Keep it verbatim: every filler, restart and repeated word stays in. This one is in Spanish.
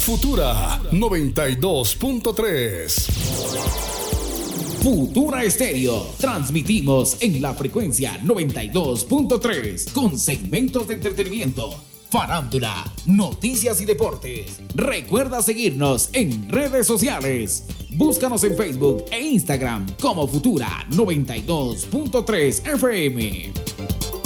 Futura noventa y dos punto tres. Futura Estéreo. Transmitimos en la frecuencia noventa y dos punto tres con segmentos de entretenimiento, farándula, noticias y deportes. Recuerda seguirnos en redes sociales. Búscanos en Facebook e Instagram como Futura noventa y dos punto tres F M.